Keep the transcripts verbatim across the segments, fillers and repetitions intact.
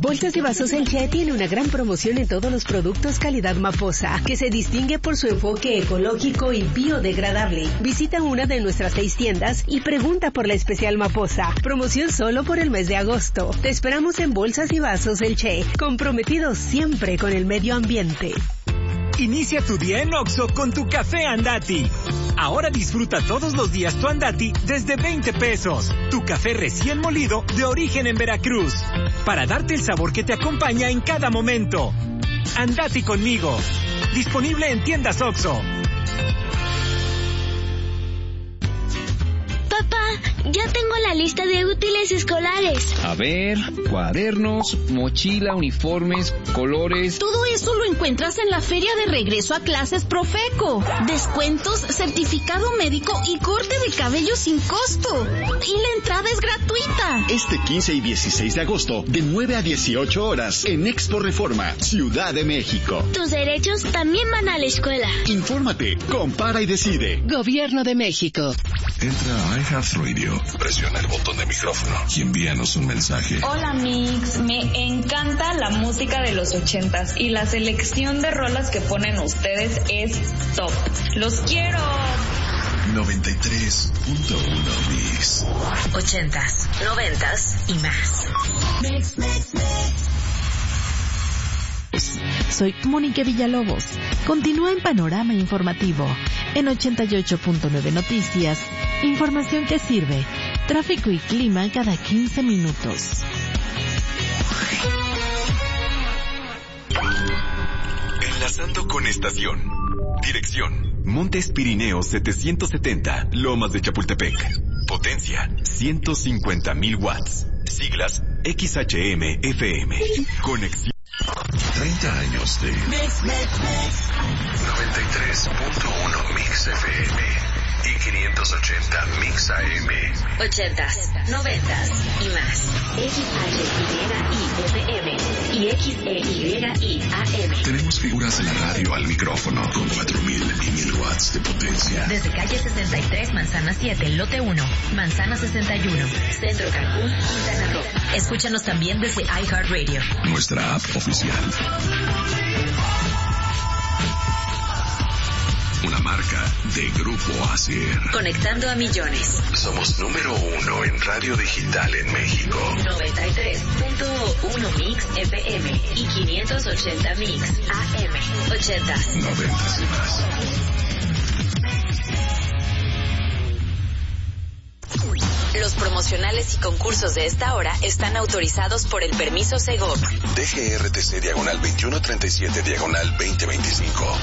Bolsas y Vasos El Che tiene una gran promoción en todos los productos calidad Maposa, que se distingue por su enfoque ecológico y biodegradable. Visita una de nuestras seis tiendas y pregunta por la especial Maposa. Promoción solo por el mes de agosto. Te esperamos en Bolsas y Vasos El Che, comprometidos siempre con el medio ambiente. Inicia tu día en Oxxo con tu café Andati. Ahora disfruta todos los días tu Andati desde veinte pesos. Tu café recién molido de origen en Veracruz. Para darte el sabor que te acompaña en cada momento. Andati conmigo. Disponible en tiendas Oxxo. Papá, ya tengo la lista de útiles escolares. A ver, cuadernos, mochila, uniformes, colores. Todo eso lo encuentras en la feria de regreso a clases Profeco. Descuentos, certificado médico y corte de cabello sin costo. Y la entrada es gratuita. Este quince y dieciséis de agosto, de nueve a dieciocho horas, en Expo Reforma, Ciudad de México. Tus derechos también van a la escuela. Infórmate, compara y decide. Gobierno de México. Entra a iHeartRadio, presiona el botón de micrófono y envíanos un mensaje. Hola Mix, me encanta la música de los ochentas y la selección de rolas que ponen ustedes es top. ¡Los quiero! noventa y tres punto uno Mix. Ochentas, noventas y más. Mix, mix, mix. Soy Mónica Villalobos. Continúa en Panorama Informativo. En ochenta y ocho punto nueve Noticias, información que sirve. Tráfico y clima cada quince minutos. Enlazando con estación. Dirección: Montes Pirineos setecientos setenta, Lomas de Chapultepec. Potencia: ciento cincuenta mil watts. Siglas: X H M F M. Conexión. treinta años de Mix, mix, mix. noventa y tres punto uno Mix F M y quinientos ochenta Mix A M. Ochentas, noventas y más. X H Y F M y X E Y A M. Tenemos figuras de la radio al micrófono con cuatro mil y mil watts de potencia. Desde calle sesenta y tres, Manzana siete, lote uno, Manzana sesenta y uno, Centro Cancún, Quintana Roo. Escúchanos también desde iHeartRadio. Nuestra app oficial. Una marca de Grupo Asier. Conectando a millones. Somos número uno en radio digital en México. noventa y tres punto uno Mix F M y quinientos ochenta Mix A M. Ochentas. Noventas y más. Los promocionales y concursos de esta hora están autorizados por el permiso Segov. D G R T C diagonal veintiuno treinta y siete diagonal veinte veinticinco.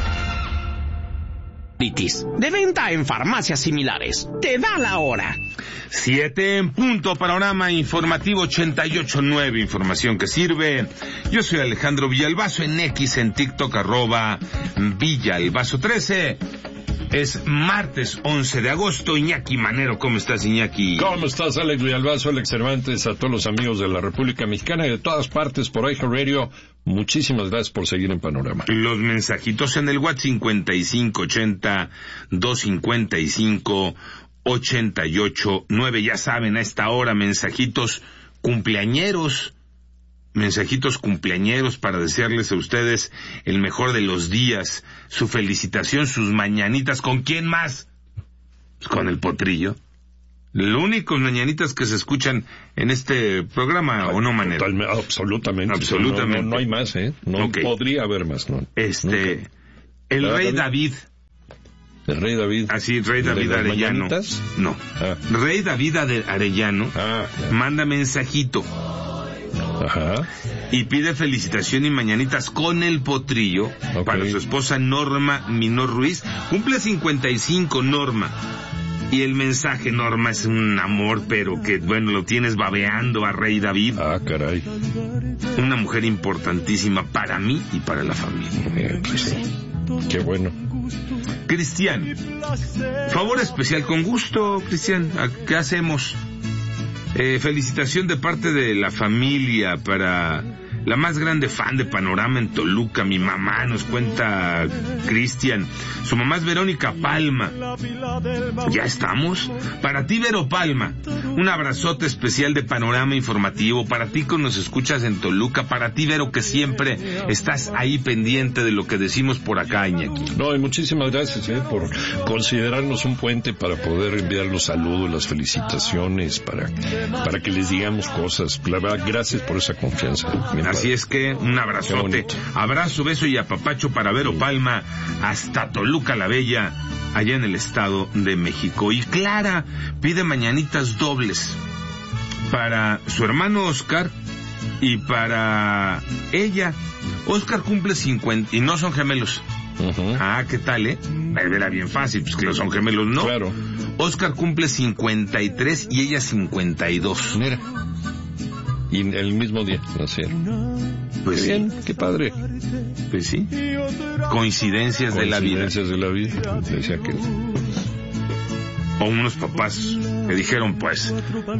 De venta en farmacias similares. Te da la hora. Siete en punto. Panorama informativo ochenta y ocho punto nueve. Información que sirve. Yo soy Alejandro Villalbazo en X, en TikTok, arroba Villalbazo trece. Es martes once de agosto. Iñaki Manero, ¿cómo estás, Iñaki? ¿Cómo estás, Alex Villalbazo, Alex Cervantes, a todos los amigos de la República Mexicana y de todas partes por iHeartRadio? Muchísimas gracias por seguir en Panorama. Los mensajitos en el WhatsApp cincuenta y cinco ochenta, doscientos cincuenta y cinco, ochenta y ocho nueve. Ya saben, a esta hora, mensajitos cumpleañeros. Mensajitos cumpleañeros para desearles a ustedes el mejor de los días, su felicitación, sus mañanitas. ¿Con quién más? Pues con el Potrillo. Lo único mañanitas que se escuchan en este programa, ¿o no, Manero? Absolutamente. Absolutamente. No, no, no hay más, ¿eh? No okay. Podría haber más, ¿no? Este, nunca. El ¿Verdad, Rey David? David. ¿El Rey David? Así, Rey David Arellano. Mañanitas? No. Ah. Rey David Arellano ah, manda mensajito. Ajá. Y pide felicitación y mañanitas con el Potrillo, okay, para su esposa Norma Minor Ruiz. Cumple cincuenta y cinco, Norma. Y el mensaje, Norma, es un amor, pero que, bueno, lo tienes babeando a Rey David. Ah, caray. Una mujer importantísima para mí y para la familia. Eh, pues sí. Qué bueno. Cristian, favor especial, con gusto, Cristian. ¿Qué hacemos? Eh, felicitación de parte de la familia para la más grande fan de Panorama en Toluca, mi mamá, nos cuenta Cristian. Su mamá es Verónica Palma. ¿Ya estamos? Para ti, Vero Palma, un abrazote especial de Panorama Informativo. Para ti que nos escuchas en Toluca. Para ti, Vero, que siempre estás ahí pendiente de lo que decimos por acá, Iñaki. No, y muchísimas gracias eh, por considerarnos un puente para poder enviar los saludos, las felicitaciones, para, para que les digamos cosas. La verdad, gracias por esa confianza. Así padre. Es que un abrazote, abrazo, beso y apapacho para Vero Palma hasta Toluca la Bella, allá en el Estado de México. Y Clara pide mañanitas dobles para su hermano Oscar y para ella. Oscar cumple cincuenta y no son gemelos. Uh-huh. Ah, ¿qué tal, eh? Era bien fácil, pues que no son gemelos, ¿no? Claro. Oscar cumple cincuenta y tres y ella cincuenta y dos. Mira. Y el mismo día nacieron. Pues qué sí. Bien, qué padre. Pues sí. Coincidencias, Coincidencias de la vida. Coincidencias de la vida, decía que... O unos papás que dijeron, pues,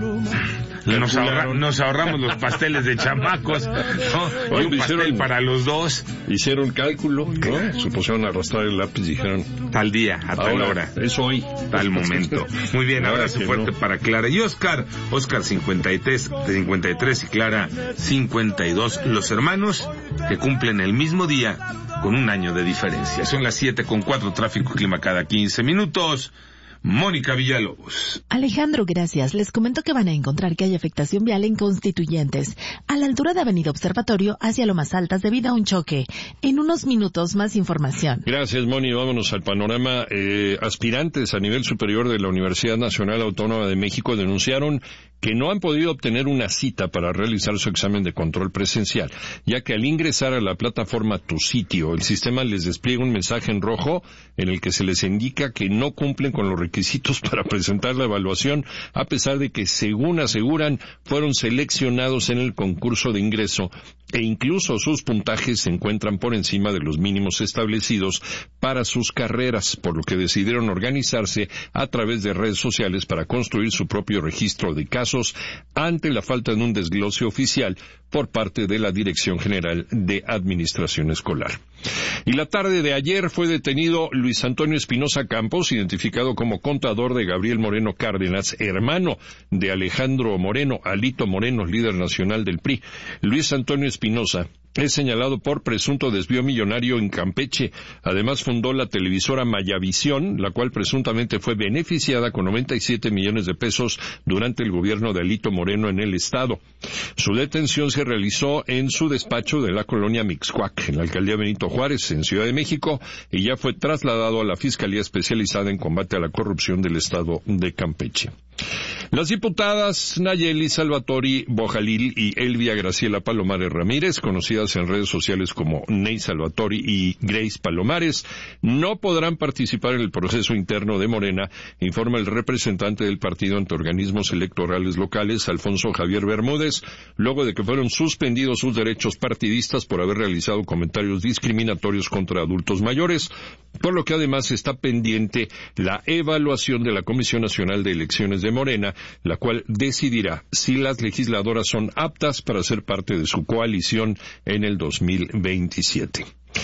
nos, ahorra, nos ahorramos los pasteles de chamacos, ¿no? Y un pastel hicieron, para los dos. Hicieron cálculo, ¿no? Se pusieron a arrastrar el lápiz y dijeron... Tal día, a tal hora. Es hoy. Tal momento. Muy bien, abrazo fuerte no. para Clara y Oscar. Oscar cincuenta y tres, cincuenta y tres y Clara cincuenta y dos. Los hermanos que cumplen el mismo día con un año de diferencia. Son las siete con cuatro, tráfico y clima cada quince minutos. Mónica Villalobos. Alejandro, gracias. Les comento que van a encontrar que hay afectación vial en Constituyentes, a la altura de Avenida Observatorio, hacia Lomas Altas, debido a un choque. En unos minutos, más información. Gracias, Moni. Vámonos al panorama. Eh, aspirantes a nivel superior de la Universidad Nacional Autónoma de México denunciaron que no han podido obtener una cita para realizar su examen de control presencial, ya que al ingresar a la plataforma Tu Sitio, el sistema les despliega un mensaje en rojo en el que se les indica que no cumplen con los requisitos para presentar la evaluación, a pesar de que, según aseguran, fueron seleccionados en el concurso de ingreso e incluso sus puntajes se encuentran por encima de los mínimos establecidos para sus carreras, por lo que decidieron organizarse a través de redes sociales para construir su propio registro de casos ante la falta de un desglose oficial por parte de la Dirección General de Administración Escolar. Y la tarde de ayer fue detenido Luis Antonio Espinosa Campos, identificado como contador de Gabriel Moreno Cárdenas, hermano de Alejandro Moreno, Alito Moreno, líder nacional del P R I. Luis Antonio Espinosa es señalado por presunto desvío millonario en Campeche. Además fundó la televisora Mayavisión, la cual presuntamente fue beneficiada con noventa y siete millones de pesos durante el gobierno de Alito Moreno en el estado. Su detención se realizó en su despacho de la colonia Mixcoac, en la alcaldía Benito Juárez, en Ciudad de México, y ya fue trasladado a la Fiscalía Especializada en Combate a la Corrupción del estado de Campeche. Las diputadas Nayeli Salvatori Bojalil y Elvia Graciela Palomares Ramírez, conocidas en redes sociales como Ney Salvatori y Grace Palomares, no podrán participar en el proceso interno de Morena, informa el representante del partido ante organismos electorales locales, Alfonso Javier Bermúdez, luego de que fueron suspendidos sus derechos partidistas por haber realizado comentarios discriminatorios contra adultos mayores, por lo que además está pendiente la evaluación de la Comisión Nacional de Elecciones de Morena, la cual decidirá si las legisladoras son aptas para ser parte de su coalición en el dos mil veintisiete.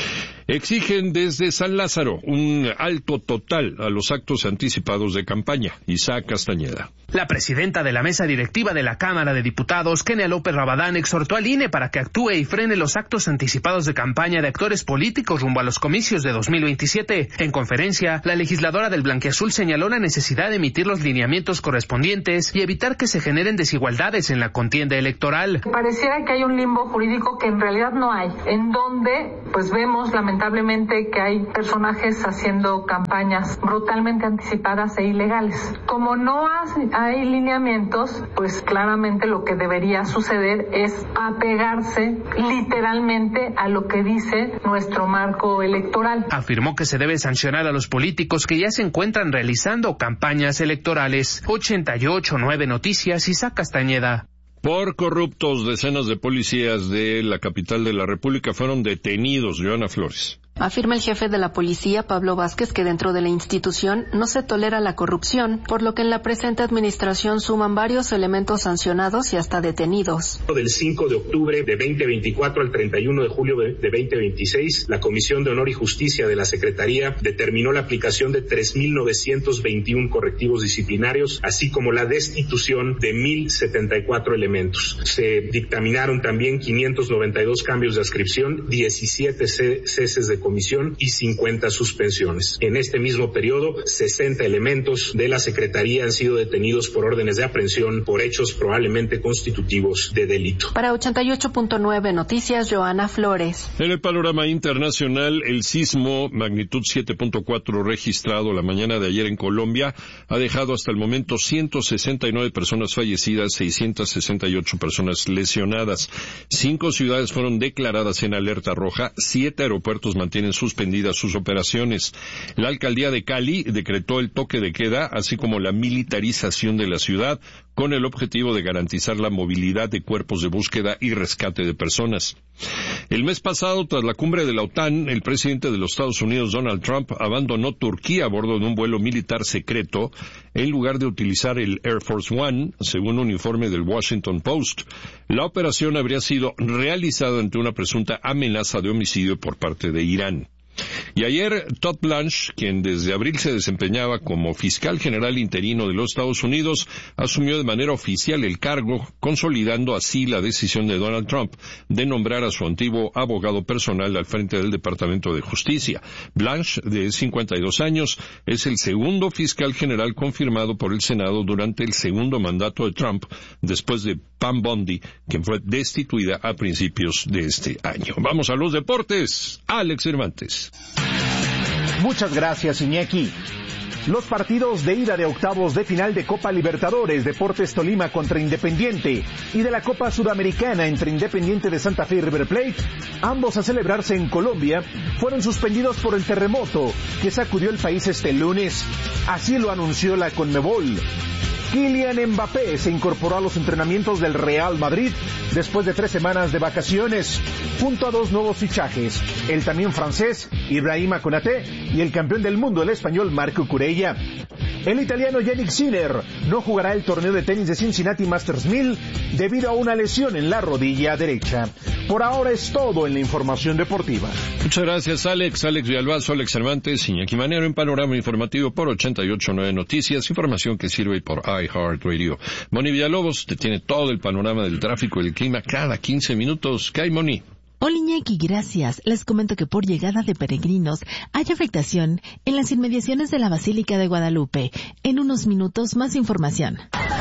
Exigen desde San Lázaro un alto total a los actos anticipados de campaña. Isaac Castañeda. La presidenta de la mesa directiva de la Cámara de Diputados, Kenia López Rabadán, exhortó al I N E para que actúe y frene los actos anticipados de campaña de actores políticos rumbo a los comicios de dos mil veintisiete. En conferencia, la legisladora del Blanquiazul señaló la necesidad de emitir los lineamientos correspondientes y evitar que se generen desigualdades en la contienda electoral. Pareciera que hay un limbo jurídico que en realidad no hay, en donde pues vemos lamentablemente que hay personajes haciendo campañas brutalmente anticipadas e ilegales. Como no hay lineamientos, pues claramente lo que debería suceder es apegarse literalmente a lo que dice nuestro marco electoral. Afirmó que se debe sancionar a los políticos que ya se encuentran realizando campañas electorales. ochenta y ocho punto nueve Noticias, Isaac Castañeda. Por corruptos, decenas de policías de la capital de la República fueron detenidos, Joana Flores. Afirma el jefe de la policía, Pablo Vázquez, que dentro de la institución no se tolera la corrupción, por lo que en la presente administración suman varios elementos sancionados y hasta detenidos. Del cinco de octubre de veinte veinticuatro al treinta y uno de julio de veinte veintiséis, la Comisión de Honor y Justicia de la Secretaría determinó la aplicación de tres mil novecientos veintiuno correctivos disciplinarios, así como la destitución de mil setenta y cuatro elementos. Se dictaminaron también quinientos noventa y dos cambios de adscripción, diecisiete ceses de comisión y cincuenta suspensiones. En este mismo periodo, sesenta elementos de la Secretaría han sido detenidos por órdenes de aprehensión por hechos probablemente constitutivos de delito. Para ochenta y ocho punto nueve Noticias, Joana Flores. En el panorama internacional, el sismo magnitud siete punto cuatro registrado la mañana de ayer en Colombia ha dejado hasta el momento ciento sesenta y nueve personas fallecidas, seiscientas sesenta y ocho personas lesionadas. Cinco ciudades fueron declaradas en alerta roja, siete aeropuertos mantienen tienen suspendidas sus operaciones. La alcaldía de Cali decretó el toque de queda, así como la militarización de la ciudad, con el objetivo de garantizar la movilidad de cuerpos de búsqueda y rescate de personas. El mes pasado, tras la cumbre de la OTAN, el presidente de los Estados Unidos, Donald Trump, abandonó Turquía a bordo de un vuelo militar secreto en lugar de utilizar el Air Force One, según un informe del Washington Post. La operación habría sido realizada ante una presunta amenaza de homicidio por parte de Irán. Y ayer, Todd Blanche, quien desde abril se desempeñaba como fiscal general interino de los Estados Unidos, asumió de manera oficial el cargo, consolidando así la decisión de Donald Trump de nombrar a su antiguo abogado personal al frente del Departamento de Justicia. Blanche, de cincuenta y dos años, es el segundo fiscal general confirmado por el Senado durante el segundo mandato de Trump, después de Pam Bondi, quien fue destituida a principios de este año. Vamos a los deportes. Alex Cervantes. Muchas gracias, Iñaki. Los partidos de ida de octavos de final de Copa Libertadores, Deportes Tolima contra Independiente, y de la Copa Sudamericana entre Independiente de Santa Fe y River Plate, ambos a celebrarse en Colombia, fueron suspendidos por el terremoto que sacudió el país este lunes. Así lo anunció la Conmebol. Kylian Mbappé se incorporó a los entrenamientos del Real Madrid después de tres semanas de vacaciones, junto a dos nuevos fichajes, el también francés Ibrahima Konaté y el campeón del mundo, el español Marco Curella. El italiano Yannick Sinner no jugará el torneo de tenis de Cincinnati Masters mil debido a una lesión en la rodilla derecha. Por ahora es todo en la información deportiva. Muchas gracias, Alex. Alex Villalbazo, Alex Cervantes, Iñaki Manero en Panorama Informativo por ochenta y ocho punto nueve Noticias, información que sirve por iHeartRadio. Moni Villalobos te tiene todo el panorama del tráfico y el clima cada quince minutos. ¿Qué hay, Moni? Hola, Iñaki, gracias. Les comento que por llegada de peregrinos hay afectación en las inmediaciones de la Basílica de Guadalupe. En unos minutos, más información.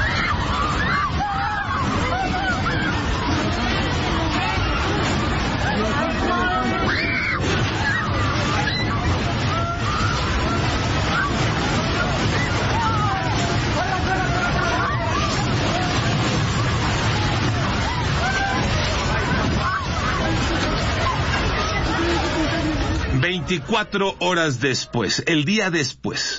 veinticuatro horas después, el día después.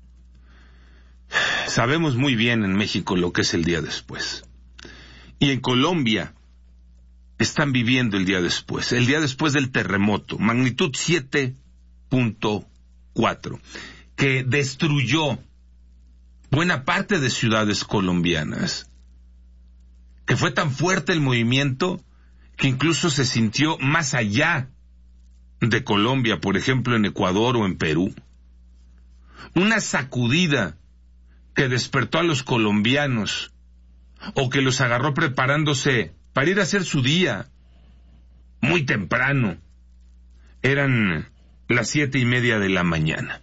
Sabemos muy bien en México lo que es el día después. Y en Colombia están viviendo el día después, el día después del terremoto, magnitud siete punto cuatro, que destruyó buena parte de ciudades colombianas, que fue tan fuerte el movimiento que incluso se sintió más allá de Colombia, por ejemplo en Ecuador o en Perú. Una sacudida que despertó a los colombianos o que los agarró preparándose para ir a hacer su día muy temprano. Eran las siete y media de la mañana.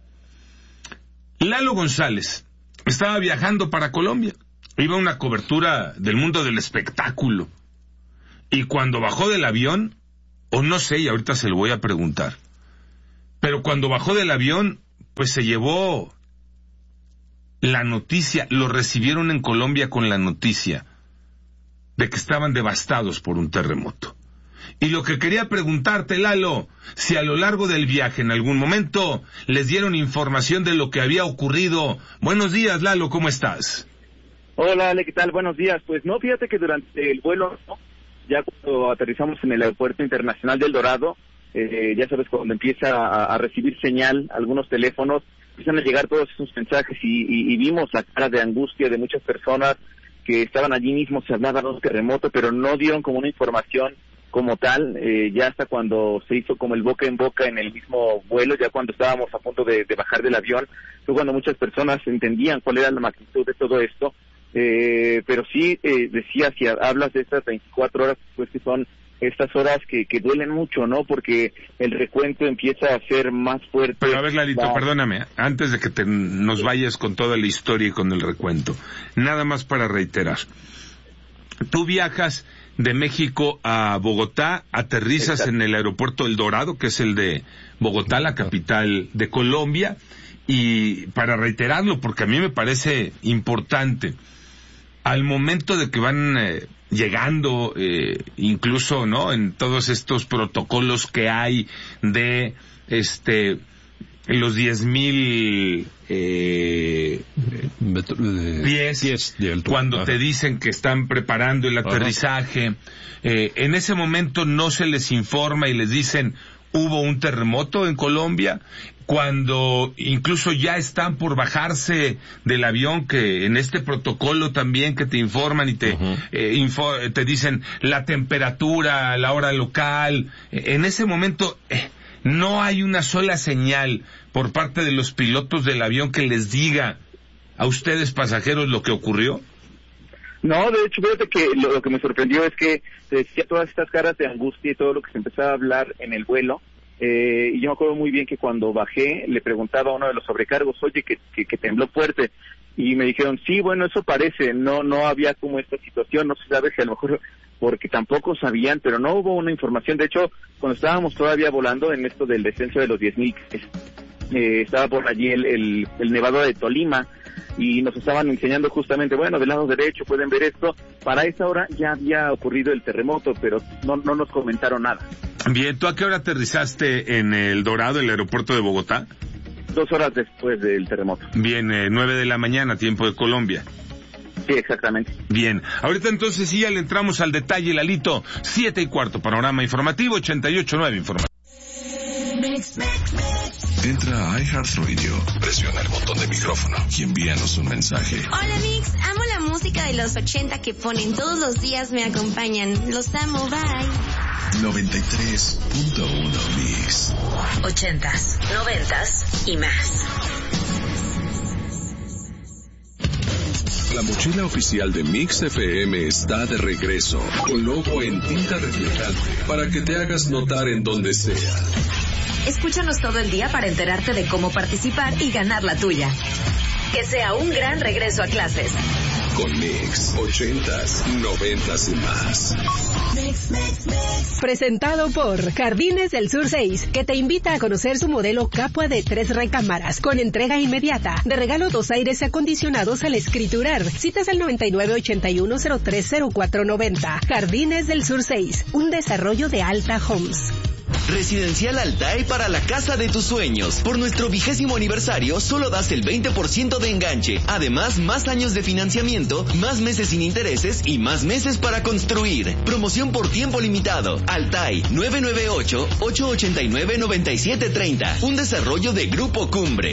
Lalo González estaba viajando para Colombia, iba a una cobertura del mundo del espectáculo, y cuando bajó del avión, o no sé, y ahorita se lo voy a preguntar, pero cuando bajó del avión, pues se llevó la noticia, lo recibieron en Colombia con la noticia de que estaban devastados por un terremoto. Y lo que quería preguntarte, Lalo, si a lo largo del viaje en algún momento les dieron información de lo que había ocurrido. Buenos días, Lalo, ¿cómo estás? Hola, Ale, ¿qué tal? Buenos días. Pues no, fíjate que durante el vuelo, ¿no? Ya cuando aterrizamos en el Aeropuerto Internacional del Dorado, eh, ya sabes, cuando empieza a, a recibir señal algunos teléfonos, empiezan a llegar todos esos mensajes y, y, y vimos la cara de angustia de muchas personas que estaban allí mismo, se hablaba de un terremoto, pero no dieron como una información como tal, eh, ya hasta cuando se hizo como el boca en boca en el mismo vuelo, ya cuando estábamos a punto de, de bajar del avión, fue cuando muchas personas entendían cuál era la magnitud de todo esto, eh, pero sí eh, decía, si hablas de estas veinticuatro horas, pues que son estas horas que, que duelen mucho, ¿no? Porque el recuento empieza a ser más fuerte. Pero a ver, Lalito, va... perdóname, antes de que te, nos vayas con toda la historia y con el recuento, nada más para reiterar. Tú viajas de México a Bogotá, aterrizas Exacto. en el aeropuerto El Dorado, que es el de Bogotá, la capital de Colombia, y para reiterarlo, porque a mí me parece importante, al momento de que van eh, llegando, eh, incluso, ¿no?, en todos estos protocolos que hay de, este, los diez mil eh, pies, pies de altura, cuando Ajá. te dicen que están preparando el aterrizaje, eh, en ese momento no se les informa y les dicen, hubo un terremoto en Colombia, cuando incluso ya están por bajarse del avión, que en este protocolo también que te informan y te uh-huh. eh, info, te dicen la temperatura, la hora local, en ese momento eh, no hay una sola señal por parte de los pilotos del avión que les diga a ustedes pasajeros lo que ocurrió. No, de hecho, fíjate que lo, lo que me sorprendió es que te decía todas estas caras de angustia y todo lo que se empezaba a hablar en el vuelo. Eh, y yo me acuerdo muy bien que cuando bajé le preguntaba a uno de los sobrecargos, oye, que, que, que tembló fuerte, y me dijeron, sí, bueno, eso parece, no no había como esta situación, no se sabe si a lo mejor porque tampoco sabían, pero no hubo una información. De hecho, cuando estábamos todavía volando en esto del descenso de los diez mil, eh, estaba por allí el, el, el Nevado de Tolima, y nos estaban enseñando justamente, bueno, del lado derecho pueden ver esto. Para esa hora ya había ocurrido el terremoto, pero no no nos comentaron nada. Bien, ¿tú a qué hora aterrizaste en El Dorado, el aeropuerto de Bogotá? Dos horas después del terremoto. Bien, eh, nueve de la mañana, tiempo de Colombia. Sí, exactamente. Bien, ahorita entonces sí ya le entramos al detalle, Lalito. Siete y cuarto, panorama informativo, ochenta y ocho nueve informativo. Entra a iHeartRadio, presiona el botón de micrófono y envíanos un mensaje. Hola Mix, amo la música de los ochenta que ponen todos los días, me acompañan. Los amo, bye. noventa y tres punto uno Mix. Ochentas, noventas y más. La mochila oficial de Mix F M está de regreso, con logo en tinta reflejante, para que te hagas notar en donde sea. Escúchanos todo el día para enterarte de cómo participar y ganar la tuya. Que sea un gran regreso a clases. Con Mix, ochentas, noventas y más. Mix, mix, mix. Presentado por Jardines del Sur seis, que te invita a conocer su modelo Capua de tres recámaras, con entrega inmediata. De regalo dos aires acondicionados al escriturar. Citas al noventa y nueve ochenta y uno cero tres cero cuatro noventa. Jardines del Sur seis, un desarrollo de Alta Homes. Residencial Altai para la casa de tus sueños. Por nuestro vigésimo aniversario, solo das el veinte por ciento de enganche. Además, más años de financiamiento, más meses sin intereses y más meses para construir. Promoción por tiempo limitado. Altai, nueve nueve ocho, ocho ocho nueve, nueve siete tres cero. Un desarrollo de Grupo Cumbre.